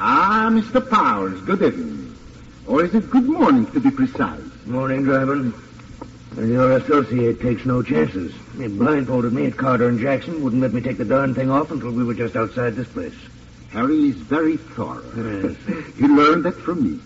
Ah, Mr. Powers, good evening. Or is it good morning, to be precise? Morning, driver. Your associate takes no chances. He blindfolded me at Carter and Jackson, wouldn't let me take the darn thing off until we were just outside this place. Harry is very thorough. Yes. You learned that from me.